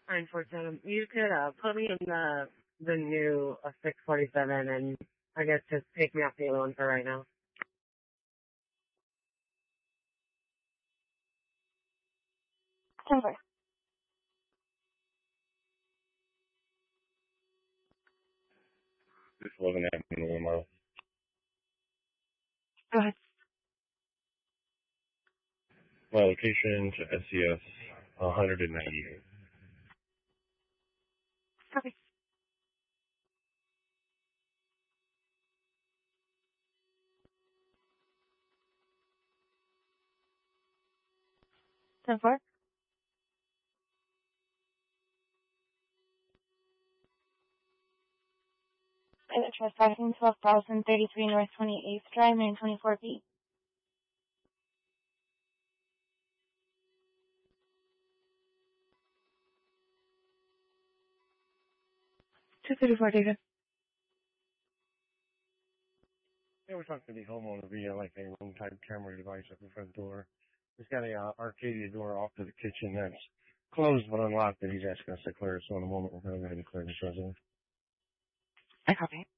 947. You could put me in the new 647 and I guess just take me off the other one for right now. Over. This wasn't happening anymore. Go ahead. My location to SCS 198. Copy. Ten four. Trespassing 12,033 North 28th Drive, 924 feet. 234 data. Yeah, we're talking to the homeowner via like a room type camera device at the front door. He's got a Arcadia door off to the kitchen that's closed but unlocked that he's asking us to clear. So in a moment we're going to go ahead and clear this residence. I copy.